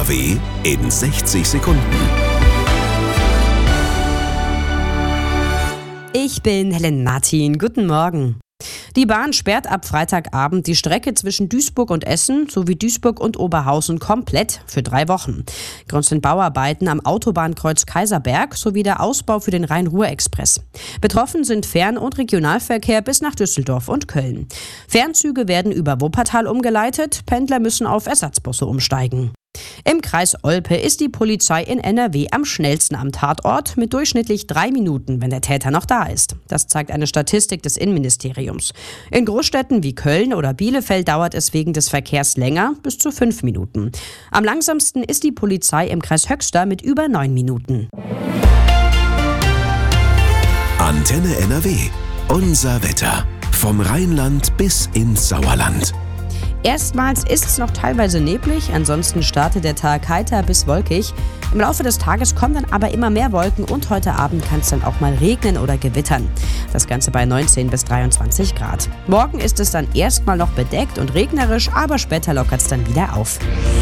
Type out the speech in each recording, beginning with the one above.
NRW in 60 Sekunden. Ich bin Helen Martin. Guten Morgen. Die Bahn sperrt ab Freitagabend die Strecke zwischen Duisburg und Essen sowie Duisburg und Oberhausen komplett für 3 Wochen. Grund sind Bauarbeiten am Autobahnkreuz Kaiserberg sowie der Ausbau für den Rhein-Ruhr-Express. Betroffen sind Fern- und Regionalverkehr bis nach Düsseldorf und Köln. Fernzüge werden über Wuppertal umgeleitet, Pendler müssen auf Ersatzbusse umsteigen. Im Kreis Olpe ist die Polizei in NRW am schnellsten am Tatort mit durchschnittlich 3 Minuten, wenn der Täter noch da ist. Das zeigt eine Statistik des Innenministeriums. In Großstädten wie Köln oder Bielefeld dauert es wegen des Verkehrs länger, bis zu 5 Minuten. Am langsamsten ist die Polizei im Kreis Höxter mit über 9 Minuten. Antenne NRW. Unser Wetter. Vom Rheinland bis ins Sauerland. Erstmals ist es noch teilweise neblig, ansonsten startet der Tag heiter bis wolkig. Im Laufe des Tages kommen dann aber immer mehr Wolken und heute Abend kann es dann auch mal regnen oder gewittern. Das Ganze bei 19 bis 23 Grad. Morgen ist es dann erstmal noch bedeckt und regnerisch, aber später lockert es dann wieder auf.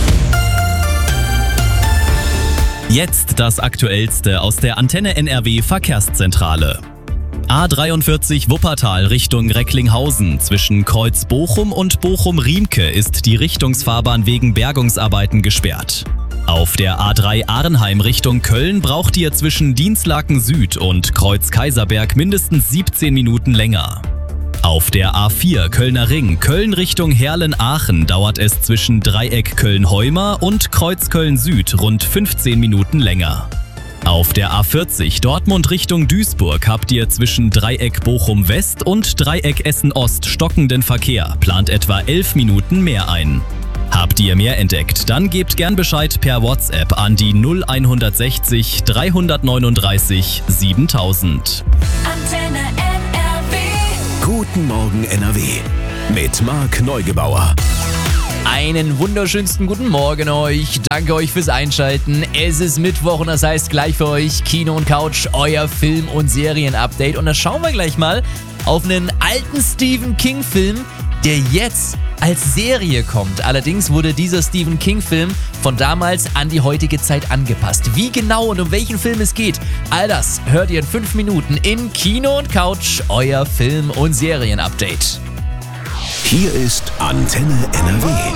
Jetzt das Aktuellste aus der Antenne NRW Verkehrszentrale. A43 Wuppertal Richtung Recklinghausen. Zwischen Kreuz Bochum und Bochum-Riemke ist die Richtungsfahrbahn wegen Bergungsarbeiten gesperrt. Auf der A3 Arnheim Richtung Köln braucht ihr zwischen Dinslaken Süd und Kreuz Kaiserberg mindestens 17 Minuten länger. Auf der A4 Kölner Ring Köln Richtung Herlen-Aachen dauert es zwischen Dreieck Köln-Heumer und Kreuz Köln Süd rund 15 Minuten länger. Auf der A40 Dortmund Richtung Duisburg habt ihr zwischen Dreieck Bochum West und Dreieck Essen Ost stockenden Verkehr, plant etwa 11 Minuten mehr ein. Habt ihr mehr entdeckt, dann gebt gern Bescheid per WhatsApp an die 0160 339 7000. Antenne NRW. Guten Morgen NRW. Mit Marc Neugebauer. Einen wunderschönsten guten Morgen euch. Danke euch fürs Einschalten. Es ist Mittwoch und das heißt gleich für euch Kino und Couch, euer Film- und Serien-Update. Und da schauen wir gleich mal auf einen alten Stephen King-Film, der jetzt als Serie kommt. Allerdings wurde dieser Stephen King-Film von damals an die heutige Zeit angepasst. Wie genau und um welchen Film es geht, all das hört ihr in 5 Minuten in Kino und Couch, euer Film- und Serien-Update. Hier ist Antenne NRW.